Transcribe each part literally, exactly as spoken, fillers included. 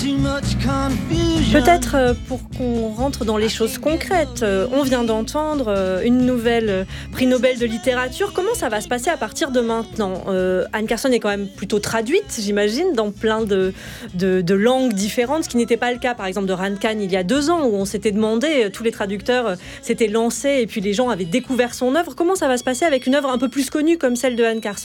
Peut-être euh, pour qu'on rentre dans les choses concrètes, euh, on vient d'entendre euh, une nouvelle euh, prix Nobel de littérature. Comment ça va se passer à partir de maintenant ? euh, Anne Carson est quand même plutôt traduite, j'imagine, dans plein de, de, de langues différentes, ce qui n'était pas le cas, par exemple, de Ran Khan il y a deux ans, où on s'était demandé, euh, tous les traducteurs euh, s'étaient lancés et puis les gens avaient découvert son œuvre. Comment ça va se passer avec une œuvre un peu plus connue comme celle de Anne Carson ?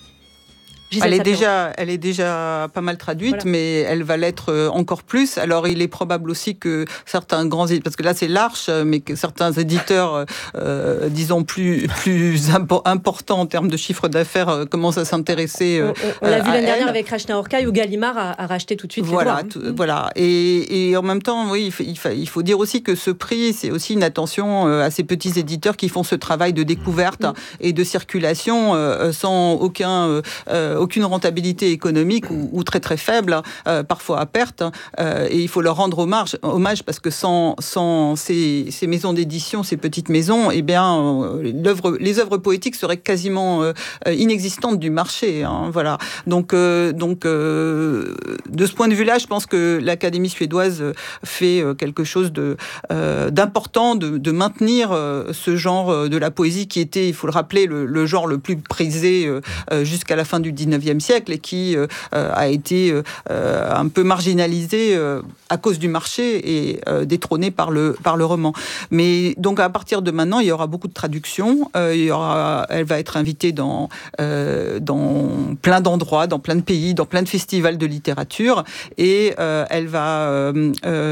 Elle est, déjà, elle est déjà pas mal traduite, voilà. Mais elle va l'être encore plus. Alors, il est probable aussi que certains grands... Parce que là, c'est l'Arche, mais que certains éditeurs, euh, disons, plus, plus impo- importants en termes de chiffre d'affaires, euh, commencent à s'intéresser euh, On, on l'a vu l'année dernière avec Rachna Orkai, où Gallimard a, a racheté tout de suite voilà, les droits. Tout, voilà. Et, et en même temps, oui, il faut, il, faut, il faut dire aussi que ce prix, c'est aussi une attention à ces petits éditeurs qui font ce travail de découverte mmh. et de circulation euh, sans aucun... Euh, aucune rentabilité économique ou, ou très très faible, euh, parfois à perte, euh, et il faut leur rendre hommage, hommage parce que sans, sans ces, ces maisons d'édition, ces petites maisons, eh bien, euh, l'œuvre, les œuvres poétiques seraient quasiment euh, inexistantes du marché. Hein, voilà. Donc, euh, donc euh, de ce point de vue-là, je pense que l'Académie suédoise fait quelque chose de, euh, d'important, de, de maintenir euh, ce genre de la poésie qui était, il faut le rappeler, le, le genre le plus prisé euh, jusqu'à la fin du dix-neuvième siècle et qui euh, a été euh, un peu marginalisé euh, à cause du marché et euh, détrôné par le, par le roman. Mais donc à partir de maintenant, il y aura beaucoup de traductions. Euh, il y aura, elle va être invitée dans, euh, dans plein d'endroits, dans plein de pays, dans plein de festivals de littérature et euh, elle va euh,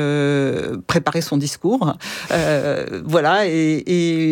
euh, préparer son discours. Euh, voilà. Et,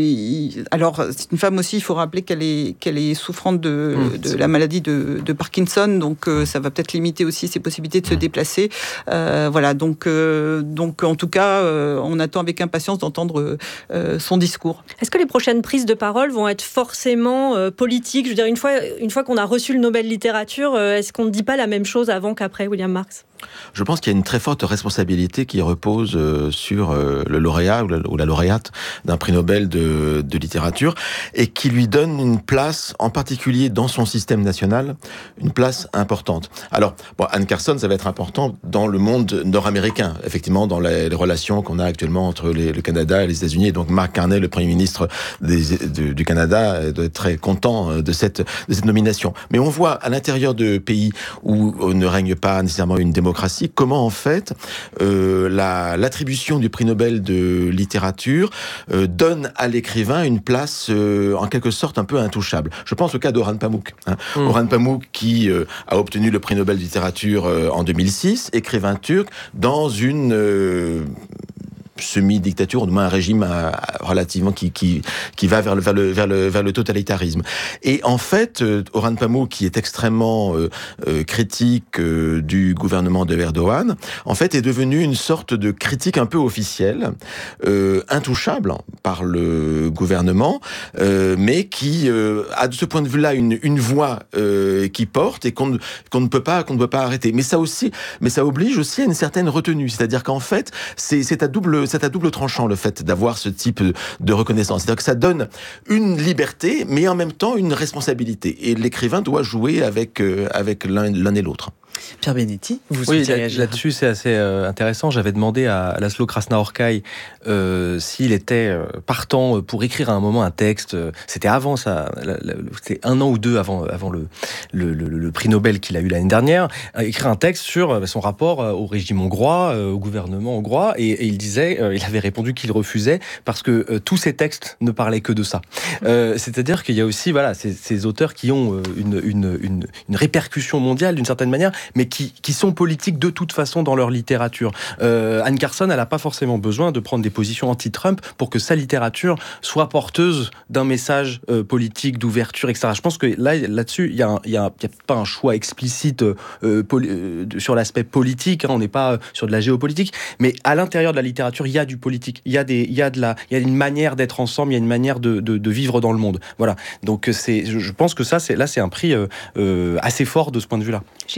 et alors, c'est une femme aussi, il faut rappeler qu'elle est, qu'elle est souffrante de, mmh, de la maladie de, de Parkinson. Donc euh, ça va peut-être limiter aussi ses possibilités de se déplacer. Euh, voilà, donc, euh, donc en tout cas, euh, on attend avec impatience d'entendre euh, son discours. Est-ce que les prochaines prises de parole vont être forcément euh, politiques ? Je veux dire, une fois, une fois qu'on a reçu le Nobel littérature, euh, est-ce qu'on ne dit pas la même chose avant qu'après, William Marx ? Je pense qu'il y a une très forte responsabilité qui repose euh, sur euh, le lauréat ou la, ou la lauréate d'un prix Nobel de, de littérature et qui lui donne une place, en particulier dans son système national, une place importante. Alors, bon, Anne Carson, ça va être important dans le monde nord-américain, effectivement, dans les, les relations qu'on a actuellement entre les, le Canada et les États-Unis. Et donc, Mark Carney, le Premier ministre des, de, du Canada, doit être très content de cette, de cette nomination. Mais on voit à l'intérieur de pays où ne règne pas nécessairement une démocratie, comment en fait euh, la, l'attribution du prix Nobel de littérature euh, donne à l'écrivain une place euh, en quelque sorte un peu intouchable. Je pense au cas d'Orhan Pamuk. Hein. Mmh. Orhan Pamuk qui euh, a obtenu le prix Nobel de littérature euh, en deux mille six, écrivain turc, dans une... Euh, semi-dictature, ou du moins un régime euh, relativement qui, qui, qui va vers le, vers, le, vers, le, vers le totalitarisme. Et en fait, euh, Orhan Pamuk, qui est extrêmement euh, euh, critique euh, du gouvernement de Erdogan, en fait est devenu une sorte de critique un peu officielle, euh, intouchable par le gouvernement, euh, mais qui euh, a de ce point de vue-là une, une voix euh, qui porte et qu'on ne, qu'on ne peut pas, qu'on ne peut pas arrêter. Mais ça aussi, mais ça oblige aussi à une certaine retenue. C'est-à-dire qu'en fait, c'est, c'est à double c'est à double tranchant le fait d'avoir ce type de reconnaissance. C'est-à-dire que ça donne une liberté, mais en même temps une responsabilité. Et l'écrivain doit jouer avec, euh, avec l'un, l'un et l'autre. Pierre Benetti, vous oui, souhaitez là, là-dessus c'est assez euh, intéressant. J'avais demandé à Laszlo Krasna-Orkai euh, s'il était euh, partant pour écrire à un moment un texte. C'était avant ça, la, la, c'était un an ou deux avant avant le le, le, le prix Nobel qu'il a eu l'année dernière. Euh, écrire un texte sur euh, son rapport euh, au régime hongrois, euh, au gouvernement hongrois, et, et il disait, euh, il avait répondu qu'il refusait parce que euh, tous ses textes ne parlaient que de ça. Euh, c'est-à-dire qu'il y a aussi voilà ces, ces auteurs qui ont euh, une, une une une répercussion mondiale d'une certaine manière, mais qui, qui sont politiques de toute façon dans leur littérature. Euh, Anne Carson, elle n'a pas forcément besoin de prendre des positions anti-Trump pour que sa littérature soit porteuse d'un message euh, politique, d'ouverture, et cetera. Je pense que là, là-dessus, il n'y a, a, a pas un choix explicite euh, poli- euh, sur l'aspect politique, hein, on n'est pas sur de la géopolitique, mais à l'intérieur de la littérature, il y a du politique, il y a, des, il y a, de la, il y a une manière d'être ensemble, il y a une manière de, de, de vivre dans le monde. Voilà. Donc c'est, je pense que ça, c'est, là, c'est un prix euh, euh, assez fort de ce point de vue-là. Oui,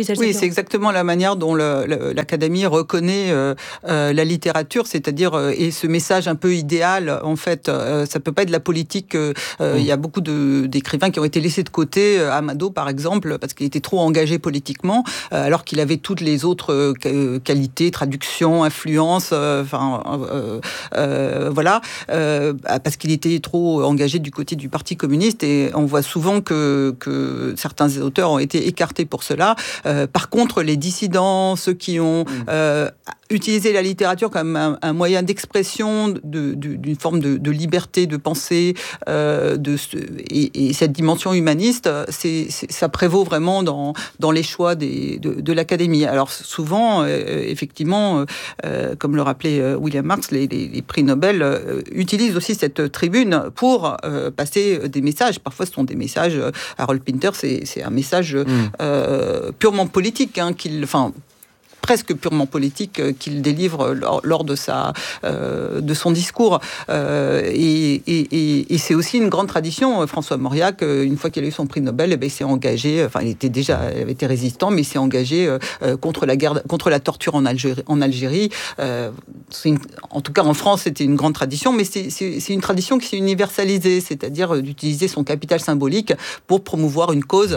c'est exactement la manière dont le, le, l'Académie reconnaît euh, euh, la littérature, c'est-à-dire euh, et ce message un peu idéal, en fait, euh, ça peut pas être de la politique. Euh, mmh. Il y a beaucoup de, d'écrivains qui ont été laissés de côté, euh, Amado par exemple, parce qu'il était trop engagé politiquement, euh, alors qu'il avait toutes les autres euh, qualités, traduction, influence, enfin euh, euh, euh, voilà, euh, parce qu'il était trop engagé du côté du Parti communiste, et on voit souvent que, que certains auteurs ont été écartés pour cela. Euh, par contre, les dissidents, ceux qui ont euh, utilisé la littérature comme un, un moyen d'expression de, de, d'une forme de, de liberté de pensée, euh, de, et, et cette dimension humaniste, c'est, c'est, ça prévaut vraiment dans, dans les choix des, de, de l'Académie. Alors souvent, euh, effectivement, euh, comme le rappelait euh, William Marx, les, les, les prix Nobel euh, utilisent aussi cette tribune pour euh, passer des messages. Parfois, ce sont des messages. Euh, Harold Pinter, c'est, c'est un message euh, mmh. euh, purement politique, hein, qu'il, enfin, presque purement politique euh, qu'il délivre lors, lors de sa euh, de son discours, euh, et, et, et, et c'est aussi une grande tradition. François Mauriac, une fois qu'il a eu son prix Nobel, eh bien, il s'est engagé, enfin il était déjà il avait été résistant, mais il s'est engagé euh, contre la guerre, contre la torture en Algérie. En, Algérie. Euh, c'est une, en tout cas en France, c'était une grande tradition, mais c'est, c'est, c'est une tradition qui s'est universalisée, c'est-à-dire d'utiliser son capital symbolique pour promouvoir une cause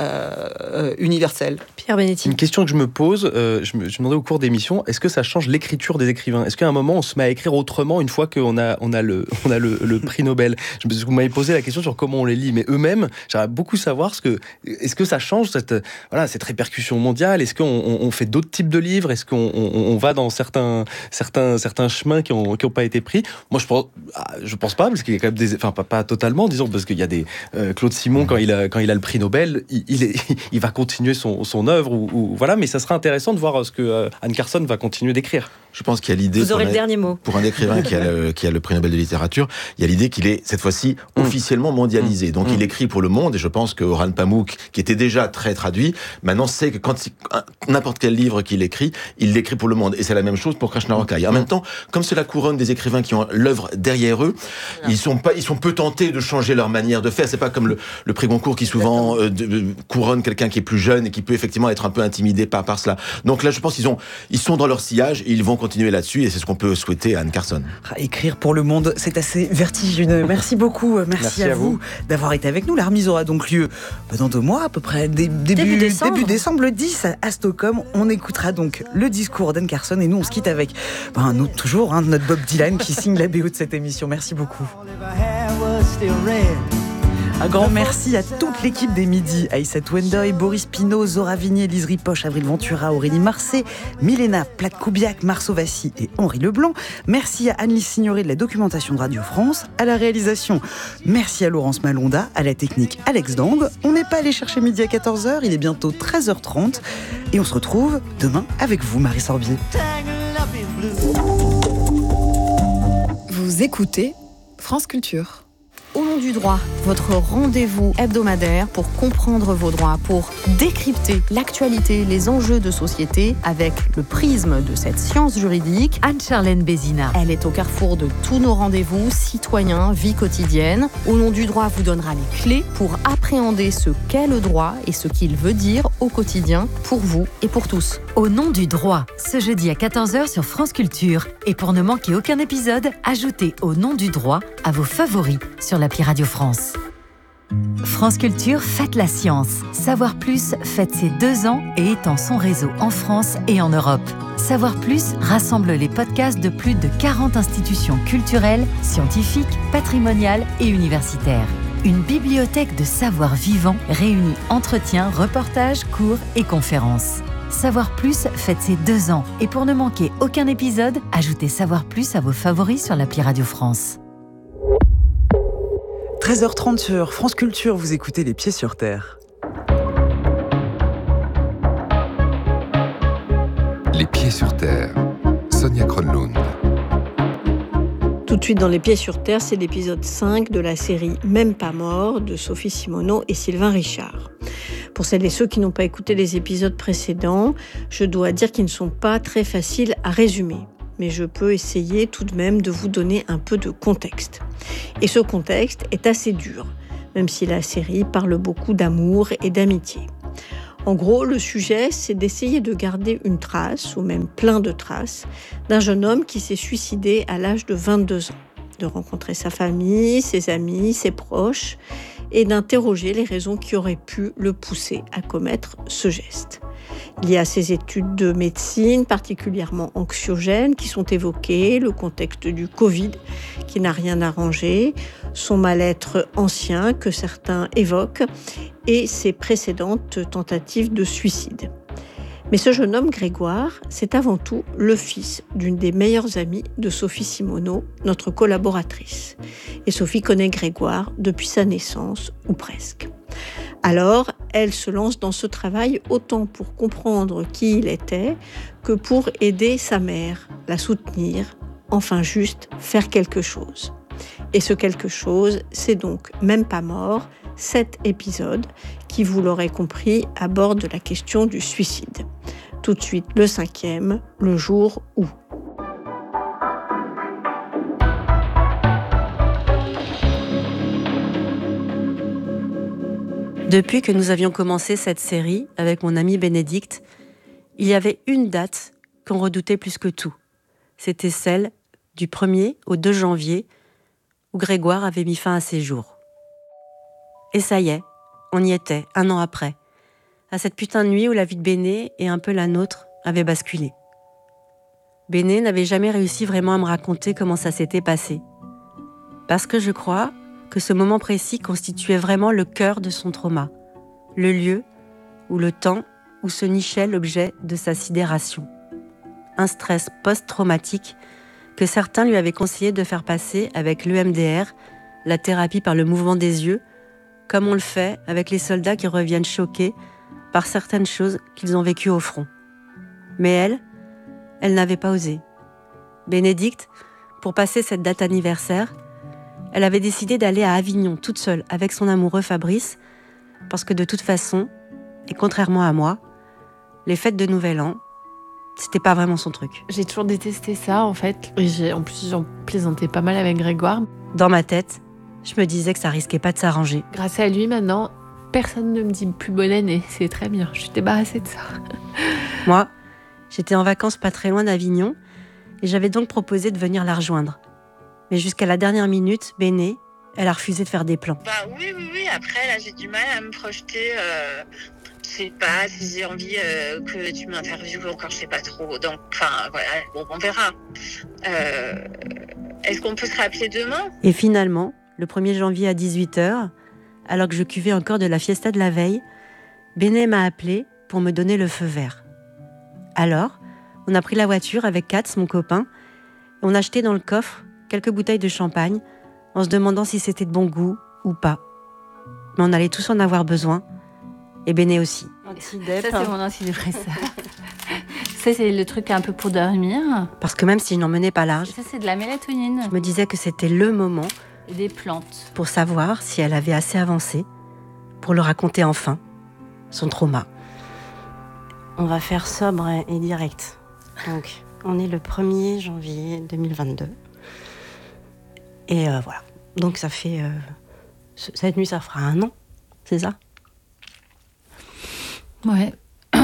euh, universelle. Pierre Benetti. Une question que je me pose, euh, je, me, je me demandais au cours d'émission, est-ce que ça change l'écriture des écrivains ? Est-ce qu'à un moment on se met à écrire autrement une fois qu'on a, on a, le, on a le, le prix Nobel ? Je me, Vous m'avez posé la question sur comment on les lit, mais eux-mêmes, j'aimerais beaucoup savoir ce que, est-ce que ça change cette, voilà, cette répercussion mondiale ? Est-ce qu'on on, on fait d'autres types de livres ? Est-ce qu'on on, on va dans certains, certains, certains chemins qui n'ont qui ont pas été pris ? Moi, je pense, je pense pas, parce qu'il y a quand même des, enfin pas, pas totalement, disons, parce qu'il y a des euh, Claude Simon quand il a quand il a le prix Nobel, il, il, est, il va continuer son, son œuvre ou, ou voilà, mais ça sera intéressant de voir ce que euh, Anne Carson va continuer d'écrire. Je pense qu'il y a l'idée. Vous aurez le un, dernier mot. Pour un écrivain qui a, le, qui a le prix Nobel de littérature, il y a l'idée qu'il est cette fois-ci mmh. officiellement mondialisé. Donc mmh. il écrit pour le monde, et je pense que Orhan Pamuk, qui était déjà très traduit, maintenant sait que quand il, n'importe quel livre qu'il écrit, il l'écrit pour le monde. Et c'est la même chose pour Krishnamurti. En même temps, comme c'est la couronne des écrivains qui ont l'œuvre derrière eux, mmh. ils sont pas, ils sont peu tentés de changer leur manière de faire. C'est pas comme le, le prix Goncourt qui souvent euh, de, de, couronne quelqu'un qui est plus jeune et qui peut effectivement être un peu intimidé par, par cela. Donc là, je pense qu'ils ont, ils sont dans leur sillage et ils vont continuer là-dessus, et c'est ce qu'on peut souhaiter à Anne Carson. Écrire pour le monde, c'est assez vertigineux. Merci beaucoup, merci, merci à, à vous, vous d'avoir été avec nous. La remise aura donc lieu dans deux mois, à peu près dé- début, début décembre. Début décembre, le dix à, à Stockholm. On écoutera donc le discours d'Anne Carson, et nous on se quitte avec ben, nous, toujours hein, notre Bob Dylan qui signe la B O de cette émission. Merci beaucoup. Un grand merci à toute l'équipe des Midis, Aïssat Wendoy, Boris Pinault, Zora Vignier, Lise Ripoche, Avril Ventura, Aurélie Marcet, Milena Platkoubiak, Marceau Vassy et Henri Leblanc. Merci à Anne-Lise Signoret de la documentation de Radio France, à la réalisation. Merci à Laurence Malonda, à la technique Alex Dang. On n'est pas allé chercher midi à quatorze heures, il est bientôt treize heures trente et on se retrouve demain avec vous, Marie Sorbier. Vous écoutez France Culture. Au nom du droit, votre rendez-vous hebdomadaire pour comprendre vos droits, pour décrypter l'actualité, les enjeux de société avec le prisme de cette science juridique. Anne-Charlène Bézina. Elle est au carrefour de tous nos rendez-vous, citoyens, vie quotidienne. Au nom du droit vous donnera les clés pour appréhender ce qu'est le droit et ce qu'il veut dire au quotidien pour vous et pour tous. Au nom du droit, ce jeudi à quatorze heures sur France Culture. Et pour ne manquer aucun épisode, ajoutez Au nom du droit à vos favoris sur l'appli Radio France. France Culture fête la science. Savoir Plus fête ses deux ans et étend son réseau en France et en Europe. Savoir Plus rassemble les podcasts de plus de quarante institutions culturelles, scientifiques, patrimoniales et universitaires. Une bibliothèque de savoir vivant réunit entretiens, reportages, cours et conférences. Savoir Plus fête ses deux ans. Et pour ne manquer aucun épisode, ajoutez Savoir Plus à vos favoris sur l'appli Radio France. treize heures trente sur France Culture, vous écoutez Les Pieds sur Terre. Les Pieds sur Terre, Sonia Kronlund. Tout de suite dans Les Pieds sur Terre, c'est l'épisode cinq de la série Même pas mort de Sophie Simoneau et Sylvain Richard. Pour celles et ceux qui n'ont pas écouté les épisodes précédents, je dois dire qu'ils ne sont pas très faciles à résumer. Mais je peux essayer tout de même de vous donner un peu de contexte. Et ce contexte est assez dur, même si la série parle beaucoup d'amour et d'amitié. En gros, le sujet, c'est d'essayer de garder une trace, ou même plein de traces, d'un jeune homme qui s'est suicidé à l'âge de vingt-deux ans, de rencontrer sa famille, ses amis, ses proches, et d'interroger les raisons qui auraient pu le pousser à commettre ce geste. Il y a ces études de médecine particulièrement anxiogènes qui sont évoquées, le contexte du Covid qui n'a rien arrangé, son mal-être ancien que certains évoquent et ses précédentes tentatives de suicide. Mais ce jeune homme, Grégoire, c'est avant tout le fils d'une des meilleures amies de Sophie Simoneau, notre collaboratrice. Et Sophie connaît Grégoire depuis sa naissance, ou presque. Alors, elle se lance dans ce travail autant pour comprendre qui il était que pour aider sa mère, la soutenir, enfin juste faire quelque chose. Et ce quelque chose, c'est donc Même pas mort, sept épisodes qui, vous l'aurez compris, abordent la question du suicide. Tout de suite, le cinquième, Le jour où. Depuis que nous avions commencé cette série avec mon amie Bénédicte, il y avait une date qu'on redoutait plus que tout. C'était celle du premier au deux janvier où Grégoire avait mis fin à ses jours. Et ça y est, on y était, un an après, à cette putain de nuit où la vie de Béné et un peu la nôtre avaient basculé. Béné n'avait jamais réussi vraiment à me raconter comment ça s'était passé. Parce que je crois que ce moment précis constituait vraiment le cœur de son trauma, le lieu ou le temps où se nichait l'objet de sa sidération. Un stress post-traumatique que certains lui avaient conseillé de faire passer avec l'E M D R, la thérapie par le mouvement des yeux, comme on le fait avec les soldats qui reviennent choqués par certaines choses qu'ils ont vécues au front. Mais elle, elle n'avait pas osé. Bénédicte, pour passer cette date anniversaire, elle avait décidé d'aller à Avignon toute seule avec son amoureux Fabrice, parce que de toute façon, et contrairement à moi, les fêtes de Nouvel An, c'était pas vraiment son truc. J'ai toujours détesté ça en fait. Et j'ai, en plus, j'en plaisantais pas mal avec Grégoire. Dans ma tête, je me disais que ça risquait pas de s'arranger. Grâce à lui maintenant, personne ne me dit plus bonne année. C'est très bien, je suis débarrassée de ça. Moi, j'étais en vacances pas très loin d'Avignon et j'avais donc proposé de venir la rejoindre. Mais jusqu'à la dernière minute, Béné, elle a refusé de faire des plans. Bah oui, oui, oui. Après, là, j'ai du mal à me projeter. Euh, je sais pas si j'ai envie euh, que tu m'interviewes encore, je sais pas trop. Donc, enfin, voilà, bon, on verra. Euh, est-ce qu'on peut se rappeler demain ? Et finalement, le premier janvier à dix-huit heures, alors que je cuvais encore de la fiesta de la veille, Béné m'a appelé pour me donner le feu vert. Alors, on a pris la voiture avec Katz, mon copain, et on a acheté dans le coffre quelques bouteilles de champagne, en se demandant si c'était de bon goût ou pas. Mais on allait tous en avoir besoin, et Béné aussi. Anti-dep. Ça, c'est mon antidépresseur. Ça, c'est le truc un peu pour dormir. Parce que même si je n'en menais pas large, ça, c'est de la mélatonine. Je me disais que c'était le moment et des plantes. Pour savoir si elle avait assez avancé pour le raconter enfin, son trauma. On va faire sobre et direct. Donc, on est le premier janvier deux mille vingt-deux. Et euh, voilà. Donc ça fait... Euh, cette nuit, ça fera un an, c'est ça ? Ouais.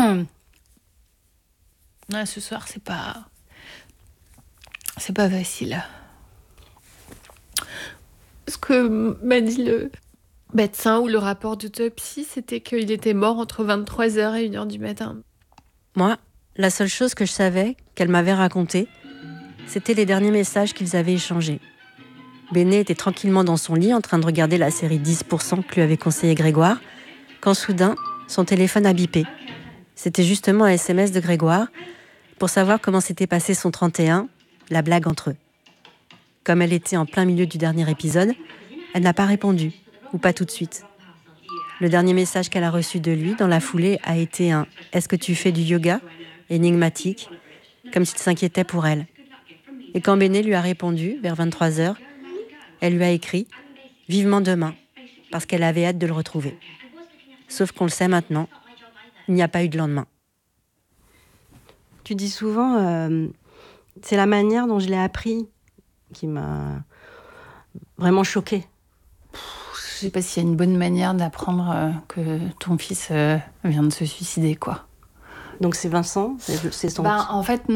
Ouais, ce soir, c'est pas... C'est pas facile. Ce que m'a dit le médecin ou le rapport d'autopsie, c'était qu'il était mort entre vingt-trois heures et une heure du matin. Moi, la seule chose que je savais qu'elle m'avait raconté, c'était les derniers messages qu'ils avaient échangés. Béné était tranquillement dans son lit en train de regarder la série dix pour cent que lui avait conseillé Grégoire, quand soudain, son téléphone a bipé. C'était justement un S M S de Grégoire pour savoir comment s'était passé son trente et un, la blague entre eux. Comme elle était en plein milieu du dernier épisode, elle n'a pas répondu, ou pas tout de suite. Le dernier message qu'elle a reçu de lui dans la foulée a été un « Est-ce que tu fais du yoga ?» énigmatique, comme s'il s'inquiétait pour elle. Et quand Béné lui a répondu, vers vingt-trois heures, elle lui a écrit « Vivement demain », parce qu'elle avait hâte de le retrouver. Sauf qu'on le sait maintenant, il n'y a pas eu de lendemain. Tu dis souvent, euh, c'est la manière dont je l'ai appris qui m'a vraiment choquée. sais pas s'il y a une bonne manière d'apprendre euh, que ton fils euh, vient de se suicider, quoi. Donc c'est Vincent, c'est, c'est son... Ben, en fait, non.